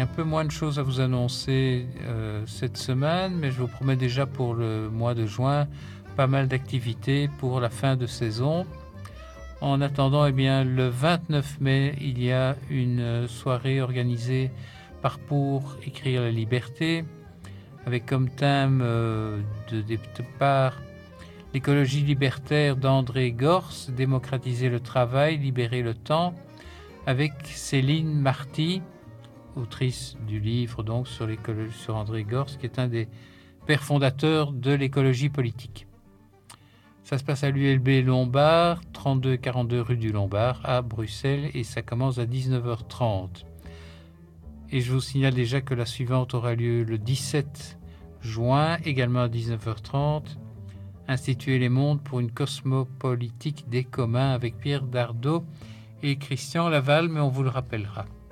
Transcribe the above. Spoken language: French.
un peu moins de choses à vous annoncer cette semaine, mais je vous promets déjà pour le mois de juin pas mal d'activités pour la fin de saison. En attendant, eh bien, le 29 mai, il y a une soirée organisée par Pour écrire la liberté, avec comme thème de départ l'écologie libertaire d'André Gorz, démocratiser le travail, libérer le temps, avec Céline Marty, autrice du livre donc sur André Gorz, qui est un des pères fondateurs de l'écologie politique. Ça se passe à l'ULB Lombard, 32-42 rue du Lombard, à Bruxelles, et ça commence à 19h30. Et je vous signale déjà que la suivante aura lieu le 17 juin, également à 19h30, Instituer les mondes pour une cosmopolitique des communs, avec Pierre Dardot et Christian Laval, mais on vous le rappellera.